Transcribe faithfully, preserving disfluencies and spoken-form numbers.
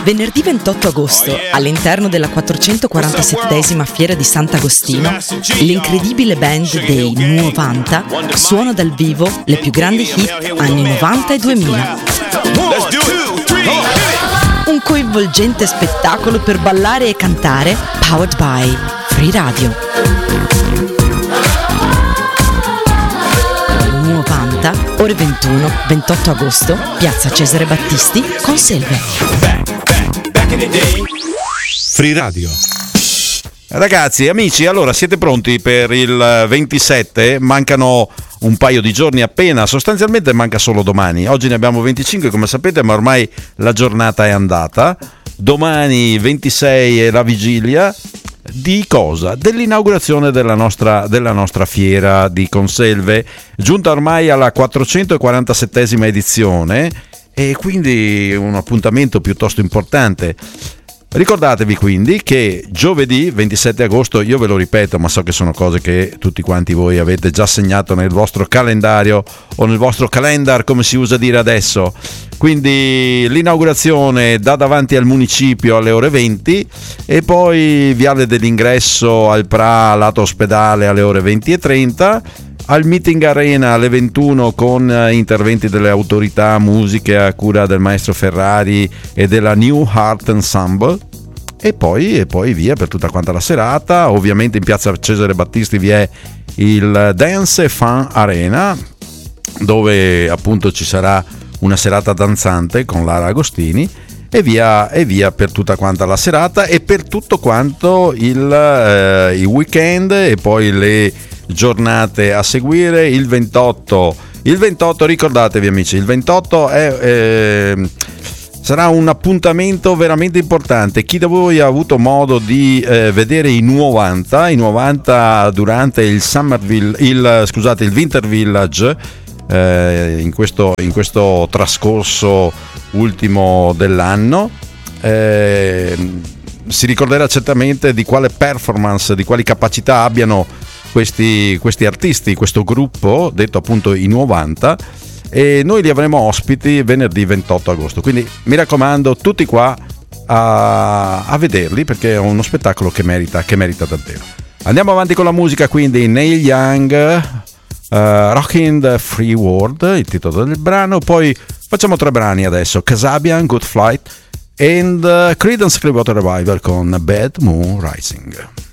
Venerdì ventotto agosto, all'interno della quattrocentoquarantasettesima Fiera di Sant'Agostino, l'incredibile band dei novanta suona dal vivo le più grandi hit anni novanta e duemila. Un coinvolgente spettacolo per ballare e cantare, powered by Free Radio. novanta, ore ventuno, ventotto agosto, piazza Cesare Battisti, Conselve. Free Radio. Ragazzi, amici, allora siete pronti per il ventisette? Mancano un paio di giorni appena, sostanzialmente manca solo domani. Oggi ne abbiamo venticinque, come sapete, ma ormai la giornata è andata. Domani ventisei è la vigilia. Di cosa? Dell'inaugurazione della nostra, della nostra fiera di Conselve, giunta ormai alla quattrocentoquarantasettesima edizione, e quindi un appuntamento piuttosto importante. Ricordatevi quindi che giovedì ventisette agosto, io ve lo ripeto, ma so che sono cose che tutti quanti voi avete già segnato nel vostro calendario o nel vostro calendar, come si usa dire adesso. Quindi l'inaugurazione da davanti al municipio alle ore venti e poi Viale dell'Ingresso al Pra lato ospedale alle ore venti e trenta, al Meeting Arena alle ventuno con interventi delle autorità, musiche a cura del maestro Ferrari e della New Heart Ensemble, e poi, e poi via per tutta quanta la serata. Ovviamente in piazza Cesare Battisti vi è il Dance Fan Arena, dove appunto ci sarà una serata danzante con Lara Agostini, e via, e via per tutta quanta la serata e per tutto quanto il, eh, il weekend e poi le giornate a seguire. Il ventotto, il ventotto ricordatevi amici, il ventotto è, eh, sarà un appuntamento veramente importante. Chi da voi ha avuto modo di eh, vedere i novanta, i novanta durante il Summerville, il scusate, il Winter Village, eh, in questo, in questo trascorso ultimo dell'anno, eh, si ricorderà certamente di quale performance, di quali capacità abbiano questi, questi artisti, questo gruppo detto appunto i novanta, e noi li avremo ospiti venerdì ventotto agosto, quindi mi raccomando tutti qua a, a vederli, perché è uno spettacolo che merita, che merita davvero. Andiamo avanti con la musica, quindi Neil Young, uh, Rockin' the Free World, il titolo del brano, poi facciamo tre brani adesso: Kasabian, Good Flight, and uh, Creedence Clearwater Revival con Bad Moon Rising.